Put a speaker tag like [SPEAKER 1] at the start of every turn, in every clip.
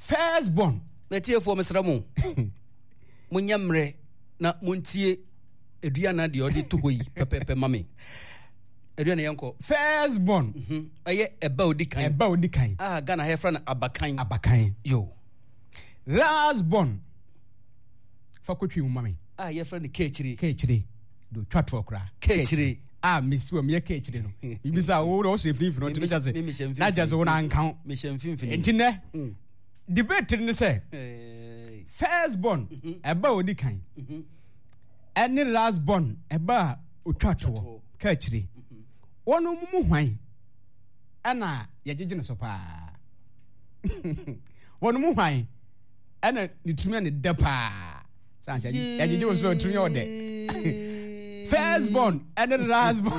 [SPEAKER 1] Firstborn.
[SPEAKER 2] Metie for Mesramu. Munyamre na muntie eduana de odi to hoyi pepepe mame. Eduana yanko.
[SPEAKER 1] Firstborn.
[SPEAKER 2] Aye eba odi kan.
[SPEAKER 1] Eba odi kan.
[SPEAKER 2] Ah, Ghana here friend abakan.
[SPEAKER 1] Abakan.
[SPEAKER 2] Yo.
[SPEAKER 1] Lastborn. Fakotwi mame.
[SPEAKER 2] Ah, ye friend Kechiri.
[SPEAKER 1] Kechiri. Do twatwo kra.
[SPEAKER 2] Kechiri.
[SPEAKER 1] Ah, Miss Wem ye Kechiri no. Ibisa wo o se free no to just say. Na just wo na nkan.
[SPEAKER 2] Me shemfimfini.
[SPEAKER 1] Entine. Debate ni say. Firstborn eba odi kan. Any lastborn eba otwatwo Kechiri. Wonu mu hwan. Ana ye gege no so pa. Wonu mu hwan. Ana ni tumi ne de pa. Sanse ye gege wo so tumi o de. Firstborn and the lastborn.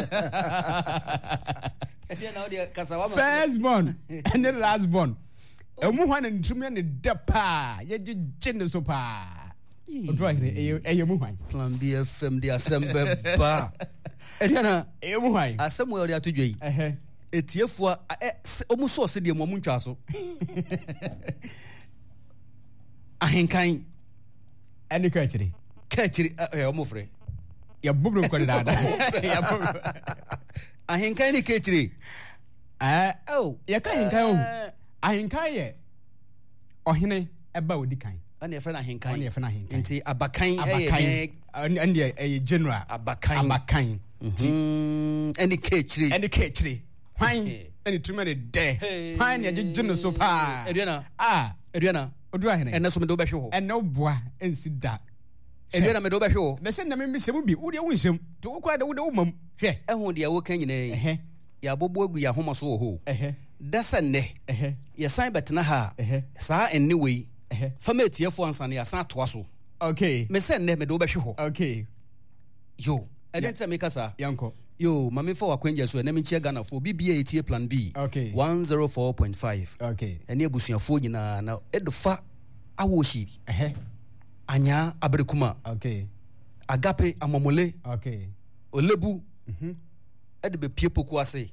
[SPEAKER 1] Firstborn and the lastborn. Emu hwan ni tumi ne de pa. Ye gege no so pa. Odwa here emu hwan.
[SPEAKER 2] Plan B FM de assemble ba. Ediana
[SPEAKER 1] emu hwan.
[SPEAKER 2] Asamuel de atodwe yi. Etiefo omu so se de mo muntwa so. Ahenkan
[SPEAKER 1] eni Kechiri.
[SPEAKER 2] Kechiri omu frɛ.
[SPEAKER 1] Ya bubru ko dada. Ya bubru.
[SPEAKER 2] Ahenkan ni Kechiri.
[SPEAKER 1] Ya ka ahenkan o. Ahenkan ye ohene eba odi kan.
[SPEAKER 2] Ana yɛfrɛ no ahenkan.
[SPEAKER 1] Ana yɛfrɛ no ahenkan.
[SPEAKER 2] Nti abakan
[SPEAKER 1] ɛyɛ general. Abakan.
[SPEAKER 2] Ɛne
[SPEAKER 1] Kechiri. Hwan ɛne tumi ne de. Hwan ne agye no so pa.
[SPEAKER 2] Aduana.
[SPEAKER 1] Aduana. Odu ahene.
[SPEAKER 2] Ɛna so me do bɛhwe ho.
[SPEAKER 1] Ɛna oboa ensi da.
[SPEAKER 2] Aduana me do bɛhwe ho.
[SPEAKER 1] Me se na me se mu bi. Wo de wo nsem. To wo kwa de wo mam. Hwɛ.
[SPEAKER 2] Ɛho de wo kan nyina. Ya bobo agu ya homa so ho. Dasa ne. Ya san betena ha. Saa enne wei. Fama etiefo ansa ne ya san toa so.
[SPEAKER 1] Okay.
[SPEAKER 2] Me se ne me do bɛhwe ho.
[SPEAKER 1] Okay.
[SPEAKER 2] Yo. Ɛdɛnta me kasa.
[SPEAKER 1] Yanko.
[SPEAKER 2] Yo, mame for wakwanja so na me chia Ghana for BBA etie plan B.
[SPEAKER 1] Okay.
[SPEAKER 2] 104.5.
[SPEAKER 1] Okay.
[SPEAKER 2] Ene abusuafo nyina na edofa awoshi. Anya abrekuma.
[SPEAKER 1] Okay.
[SPEAKER 2] Agape amomole.
[SPEAKER 1] Okay.
[SPEAKER 2] Olebu. Ede be pie poku ase.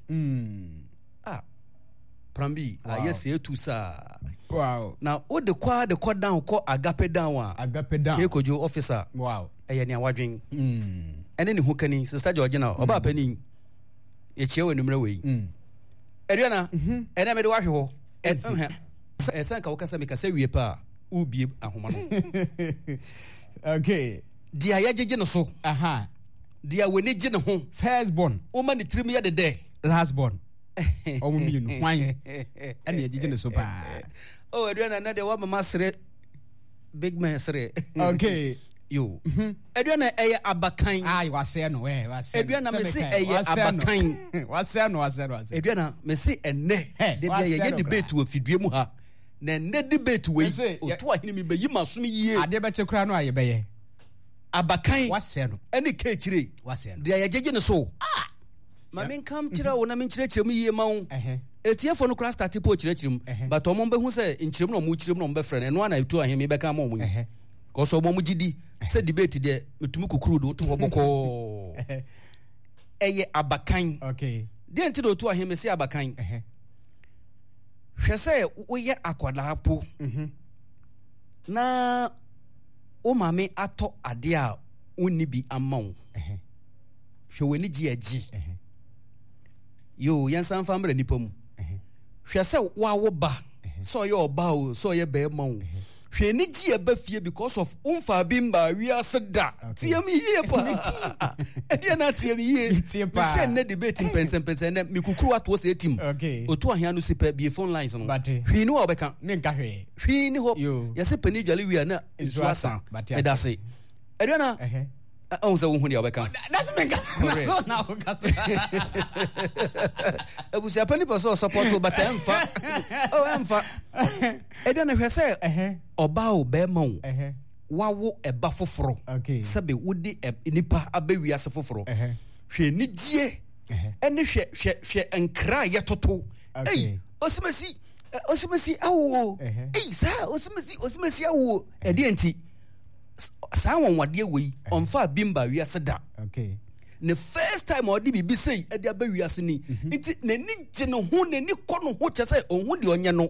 [SPEAKER 2] Plan B. Yes etu sa.
[SPEAKER 1] Wow.
[SPEAKER 2] Now o de kwa down ko agape down.
[SPEAKER 1] Agape down.
[SPEAKER 2] Ke kojo officer.
[SPEAKER 1] Wow.
[SPEAKER 2] Eye ne awadwen. Ene ne hukani sister Georgina oba pani ye chiewe numre we. Eduana ene me de wahwe ho. Esan ka wokasa me kasa wie pa ubie ahoma no.
[SPEAKER 1] Okay.
[SPEAKER 2] Dia ya jeje no so. Dia weni je ne ho.
[SPEAKER 1] Firstborn.
[SPEAKER 2] O ma ni trim ya de de.
[SPEAKER 1] Lastborn. O mu mienu hwan. Ene jeje no so pa.
[SPEAKER 2] Oh Eduana na de wa mama sere big man sere.
[SPEAKER 1] Okay.
[SPEAKER 2] Yo. Eduana eye abakan.
[SPEAKER 1] Wase no wase.
[SPEAKER 2] Eduana me se eye abakan.
[SPEAKER 1] Wase no.
[SPEAKER 2] Eduana me se enne de bia ye debate wo fidue mu ha. Na enne debate we oto ahini me beyi masom yie.
[SPEAKER 1] Ade be chekura no aye beye.
[SPEAKER 2] Abakan.
[SPEAKER 1] Wase no.
[SPEAKER 2] Ene Kechiri.
[SPEAKER 1] Wase no.
[SPEAKER 2] De ye jeje ne so. Ma men kam kira wo na men kire mu yie ma wo. Etiefo no kra start po kire mu. But omo be hu se nkire mu no mu kire mu no be frɛ no ana etu ahimi be ka ma omo ni. Koso omo mu gidi se debate de metumi kokuru do to hoboko. Eye abakan.
[SPEAKER 1] Okay.
[SPEAKER 2] De enti do to ahimi se abakan. Hwɛ sɛ wo ye akwada po. Na o mame ato ade a wonni bi ama wo. Hwɛ wani gi agi. Yo yansan fa mra nipa mu. Hwɛ sɛ wa wo ba. So ye oba o, so ye be ma wo. Hwɛ ni gi eba fie because of umfa bimba wi aseda. Tie mi yie pa. Ede na tie mi yie. Me say na debate pensen na me kukuru ato se etim. Oto ahia no sipa bi phone lines no. Hwi ni wo beka.
[SPEAKER 1] Me nka hwe.
[SPEAKER 2] Hwi ni ho. Ye se pani dwale wi na nsu asa. Me da se. Ede na on se wo hu ni obeka.
[SPEAKER 1] That's me nka. Na wo ka.
[SPEAKER 2] Abusia pani person support but emfa. Oh emfa. Ede na hwe se oba o be ma wo. Wawo eba foforo. Sebe wodi nipa abewi ase foforo. Hwe ni gie. Ene hwe enkra yetoto. Ei, osimesi awo. Ei, sa osimesi awo. Ede enti sa wonwade we onfa bimba wi ase da. The first time odi bibi sei ede abewi ase ni. Enti nani je no ho nani kɔ no ho kyese ohun de onye no.